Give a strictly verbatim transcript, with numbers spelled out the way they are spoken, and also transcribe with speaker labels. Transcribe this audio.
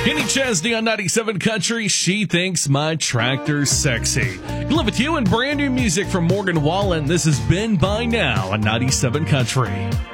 Speaker 1: Kenny Chesney on ninety-seven Country. She thinks my tractor's sexy. Live with you and brand new music from Morgan Wallen. This has been By Now on ninety-seven Country.